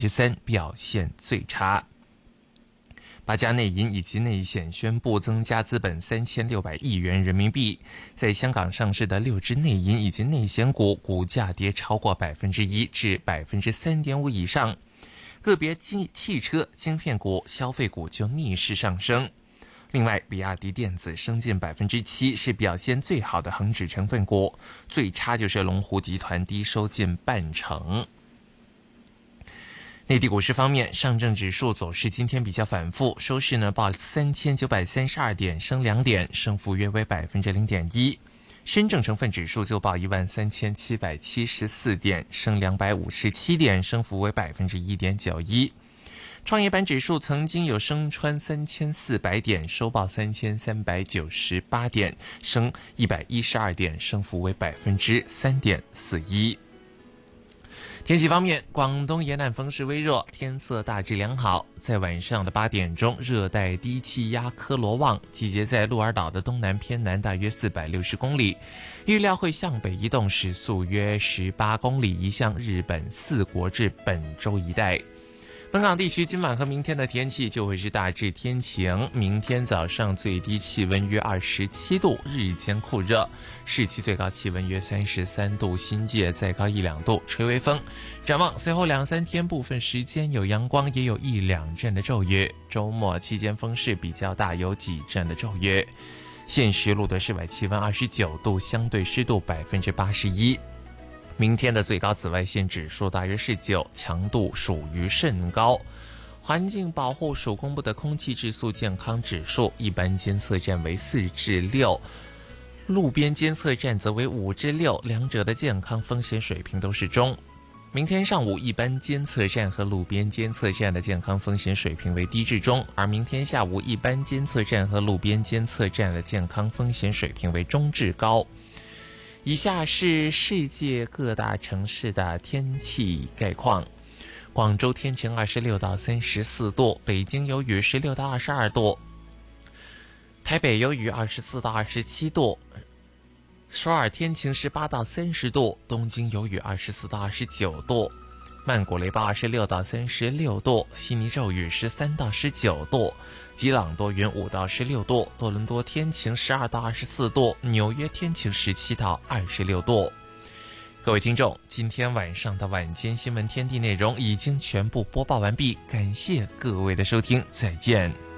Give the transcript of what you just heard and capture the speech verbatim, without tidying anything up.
之三表现最差。八家内银以及内险宣布增加资本三千六百亿元人民币。在香港上市的六只内银以及内险股，股价跌超过百分之一至百分之三点五以上。个别汽车、晶片股、消费股就逆势上升。另外，比亚迪电子升近百分之七，是表现最好的恒指成分股，最差就是龙湖集团低收近半成。内地股市方面，上证指数走势今天比较反复，收市呢报三千九百三十二点，升两点，升幅约为百分之零点一。深证成分指数就报一万三千七百七十四点，升两百五十七点，升幅为百分之一点九一。创业板指数曾经有升穿三千四百点，收报三千三百九十八点，升一百一十二点，升幅为百分之三点四一。天气方面，广东沿岸风势微弱，天色大致良好。在晚上的八点钟，热带低气压科罗旺集结在鹿儿岛的东南偏南大约四百六十公里，预料会向北移动，时速约十八公里，移向日本四国至本州一带。本港地区今晚和明天的天气就会是大致天晴，明天早上最低气温约二十七度，日间酷热，市区最高气温约三十三度，新界再高一两度，吹微风。展望随后两三天部分时间有阳光，也有一两阵的骤雨，周末期间风势比较大，有几阵的骤雨。现时录的室外气温二十九度，相对湿度百分之八十一。明天的最高紫外线指数大约是九，强度属于甚高。环境保护署公布的空气质素健康指数，一般监测站为四至六，路边监测站则为五至六，两者的健康风险水平都是中。明天上午，一般监测站和路边监测站的健康风险水平为低至中，而明天下午，一般监测站和路边监测站的健康风险水平为中至高。以下是世界各大城市的天气概况。广州天晴二十六到三十四度，北京有雨十六到二十二度，台北有雨二十四到二十七度，首尔天晴十八到三十度，东京有雨二十四到二十九度，曼谷雷暴二十六到三十六度，悉尼骤雨十三到十九度，吉朗多云五到十六度，多伦多天晴十二到二十四度，纽约天晴十七到二十六度。各位听众，今天晚上的晚间新闻天地内容已经全部播报完毕，感谢各位的收听，再见。